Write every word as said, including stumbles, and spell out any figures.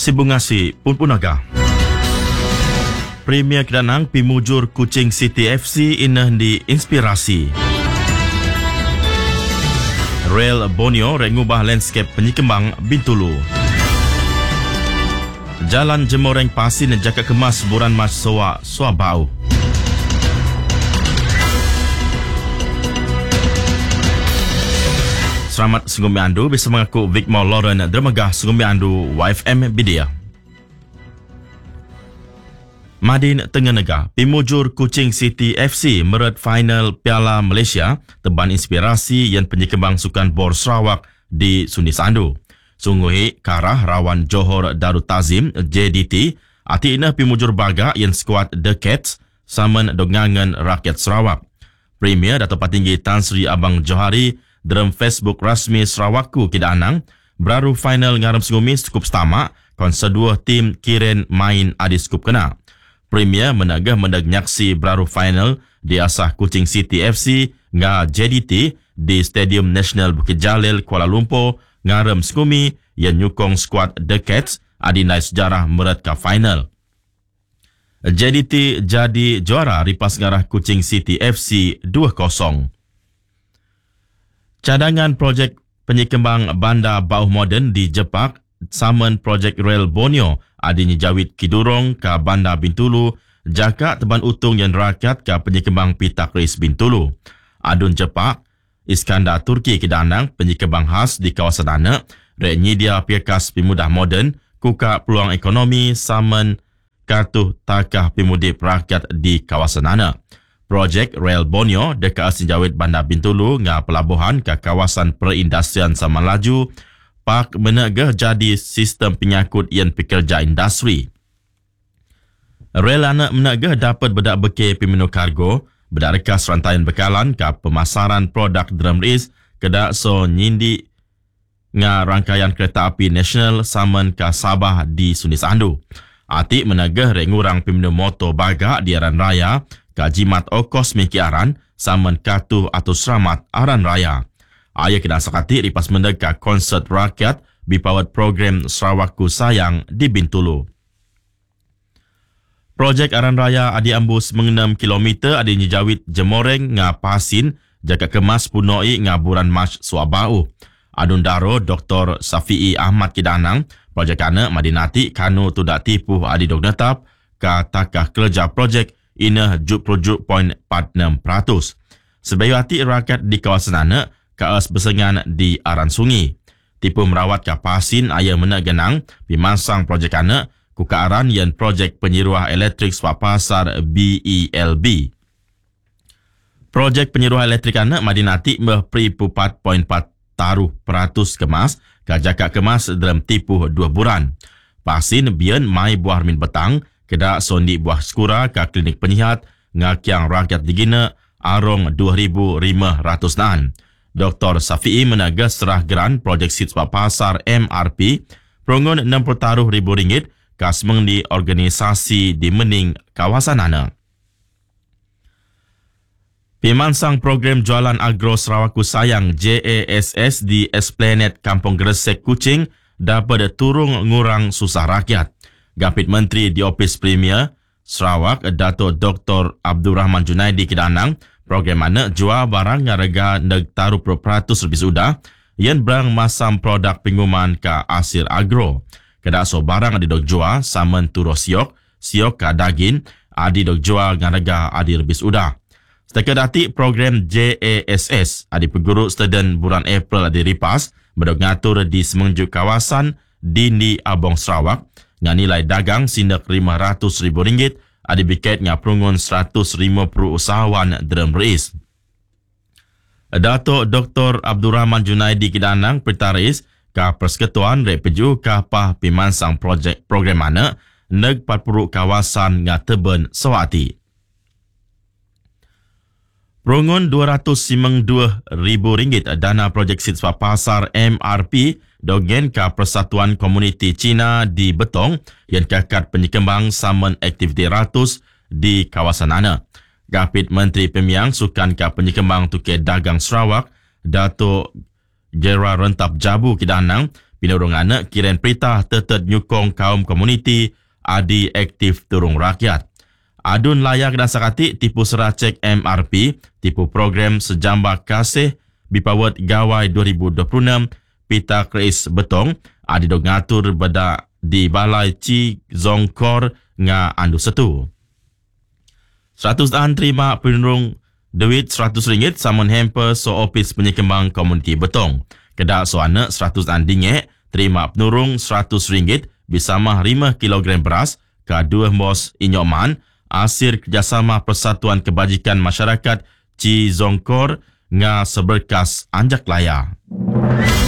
Sibungasi Punpunaga. Premier Kedanang pimujur Kuching City F C inah di inspirasi. Rail Borneo rengubah landscape penyikembang Bintulu. Jalan Jemoreng Pasin jaka kemas buran mas soa Suabau. Selamat sungguh andu bersama aku Vicmore Lauren dermagah sungguh andu Y F M Bidia. Madin Tengganaga, pimujur Kuching City F C meret final Piala Malaysia teban inspirasi yang penyikembang sukan bor Sarawak di Suni Sandu. Sungguhi Karah Rawan Johor Darut Tazim J D T ati inah pimujur baga yang skuad The Cats saman dongangan rakyat Sarawak. Premier Dato' Patinggi Tan Sri Abang Johari dalam Facebook rasmi Sarawakku Kedanang baru final ngaram sengumi skup setama kon sedua tim kiren main adi skup kena. Premier menagah mendag nyaksi baru final di asah Kuching City F C nga J D T di Stadium Nasional Bukit Jalil Kuala Lumpur ngaram sengumi yang nyukong skuad The Cats adi naik sejarah meret ke final. J D T jadi juara ripas ngarah Kuching City F C dua kosong. Cadangan projek penyikembang bandar bawah moden di Jepak saman projek Rail Borneo adanya jawit Kidurong ke bandar Bintulu jaka teban utung yang rakyat ke penyikembang Pitak Ris Bintulu. Adun Jepak, Iskandar Turki Kedanang penyikembang khas di kawasan anak rek nyidia piakas pemudah moden kuka peluang ekonomi saman kartu takah pemudip rakyat di kawasan anak. Projek Rail Borneo dekat asin jawit bandar Bintulu nga pelabuhan ke kawasan perindustrian sama laju pak menegah jadi sistem penyakut yang pekerja industri. Rail anak menegah dapat bedak beke pemenu kargo, bedak rekas rantaian bekalan ke pemasaran produk drum ris kedak so nyindi nga rangkaian kereta api nasional saman ke Sabah di Suni Sandu. Atik menegah rengurang pemenu motor baga di Aran Raya ka jimat okos miki aran saman katu atau seramat aran raya. Ayah kena sakati ripas mendeka konsert rakyat bipawat program Sarawakku Sayang di Bintulu. Projek aran raya adi ambus mengenam kilometer adi nyejawit Jemoreng nga Pasin jaka kemas punoi nga buran Mac Suabau. Adun daro Doktor Safi'i Ahmad Kedanang projek anak madinati kanu tidak tipu adi dok netap ka takah kerja projek inah jup-rujuk poin empat enam peratus. Sebayu hati rakyat di kawasan anak kaas bersengan di aran sungi. Tipu merawat ke Pasin ayah menegenang pimasang projek anak kuka aran yang projek penyeruah elektrik swap pasar B E L B. Projek penyeruah elektrik anak madinati berperi empat poin empat taruh peratus kemas kajaka kemas dalam tipu dua bulan. Pasin bian mai buah min betang kedak sondi buah skura ke klinik penyihat ngakiang rakyat digina arong dua ribu lima ratus nan. Doktor Safi'i menaga serah geran projek siswa pasar M R P perongon enam puluh taruh ribu ringgit kas mengdi organisasi di mening kawasan ana. Pimansang program jualan agro Sarawakku Sayang J A S S di Esplanade Kampung Gresek Kuching dapat turung ngurang susah rakyat. Gapit Menteri di Opis Premier Sarawak Dato' Doktor Abdul Rahman Junaidi Kedanang program mana jual barang yang harga neg taruh peratus lebih sudah yang berang masam produk pengumuman ke asir agro. Kedak so barang adi dok jual saman turo siok, siok ke daging adi dok jual dengan harga adi lebih sudah. Setakat dati program J A S S adi peguruk student bulan April adi ripas berdok ngatur di semenjuk kawasan Dindi Abong Sarawak dengan nilai dagang sindak lima ratus ribu ringgit ada biket dengan perungun seratus lima puluh usahawan drum ris. Dato' Doktor Abdul Rahman Junaidi Kedanang pertaris ke persekutuan repeju kapah pimansang projek program mana neg empat puluh kawasan nga teben Sawati. Perungun dua ratus lima puluh dua ribu ringgit dana projek siswa pasar M R P dogen ke Persatuan Komuniti Cina di Betong yang kakad penyikembang saman aktiviti ratus di kawasan ana. Gapit Menteri Pemiang Sukan ke penyikembang Tukar Dagang Sarawak Dato' Gerard Rentap Jabu Kedanang Pinurung anak kiran perintah tetap nyukong kaum komuniti adi aktif turung rakyat. Adun layak dan sakatik tipu seracek M R P, tipu program sejambak kasih bipawat gawai dua ribu dua puluh enam pita Kreis Betong adi dok ngatur beda di Balai Ci Zongkor nga andu setu. Seratus an terima penurung duit seratus ringgit saman hamper so ofis penyekembang komuniti Betong. Kedak so anak seratus an dingek terima penurung seratus ringgit bersama lima kilogram beras ke dua bos inyoman hasil kerjasama Persatuan Kebajikan Masyarakat Ci Zongkor nga seberkas anjak laya.